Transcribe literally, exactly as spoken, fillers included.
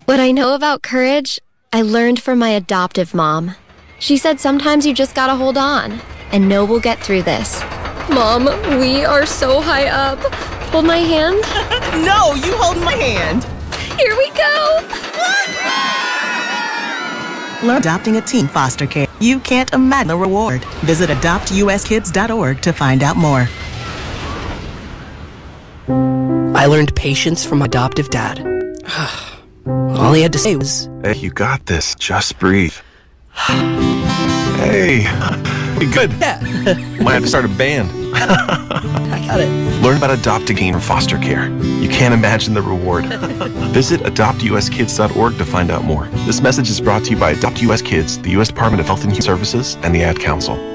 What I know about courage, I learned from my adoptive mom. She said sometimes you just gotta hold on, and know we'll get through this. Mom, we are so high up. Hold my hand. No, you hold my hand. Here we go. Learn adopting a teen foster care. You can't imagine the reward. Visit adopt u s kids dot org to find out more. I learned patience from my adoptive dad. All he had to say was, "Hey, you got this. Just breathe." Hey, good. yeah, Might have to start a band. I got it. Learn about adopting teen foster care. You can't imagine the reward. Visit adopt u s kids dot org to find out more. This message is brought to you by Adopt U S Kids, the U S Department of Health and Human Services, and the Ad Council.